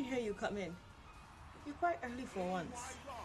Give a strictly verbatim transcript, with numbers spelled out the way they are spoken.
didn't hear you come in. You're quite early for once.